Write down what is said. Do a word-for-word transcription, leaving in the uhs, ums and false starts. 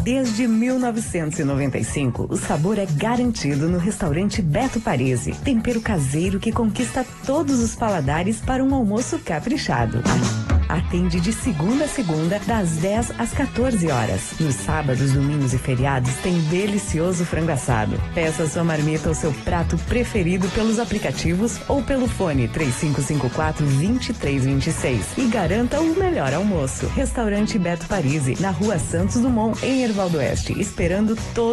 Desde mil novecentos e noventa e cinco, o sabor é garantido no restaurante Beto Parisi. Tempero caseiro que conquista todos os paladares para um almoço caprichado. Atende de segunda a segunda, das dez às quatorze horas. Nos sábados, domingos e feriados tem delicioso frango assado. Peça sua marmita ou seu prato preferido pelos aplicativos ou pelo fone três cinco cinco quatro, dois três dois seis e garanta o melhor almoço. Restaurante Beto Parisi, na Rua Santos Dumont, em Erval do Oeste, esperando todos